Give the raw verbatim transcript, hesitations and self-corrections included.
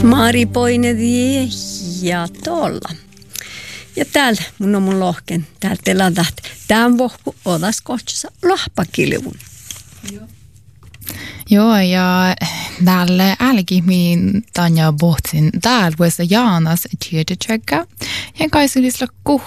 Mari Poinedi ja tuolla. Ja täällä mun on mun lohken. Täällä teillä tahti. Tämän vohku odas kohtsassa lohpakilvun. Joo. Joo, ja täällä älki min Tanja Bohtsin täällä voisi Jaanas tietytsäkkä. Ja kai se olisi